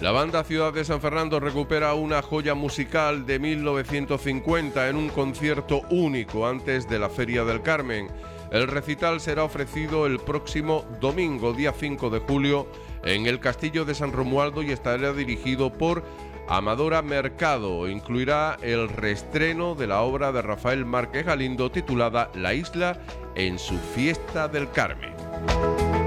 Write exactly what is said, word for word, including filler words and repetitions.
La banda Ciudad de San Fernando recupera una joya musical de mil novecientos cincuenta en un concierto único antes de la Feria del Carmen. El recital será ofrecido el próximo domingo, día cinco de julio, en el Castillo de San Romualdo y estará dirigido por Amadora Mercado. Incluirá el reestreno de la obra de Rafael Márquez Galindo titulada La Isla en su fiesta del Carmen.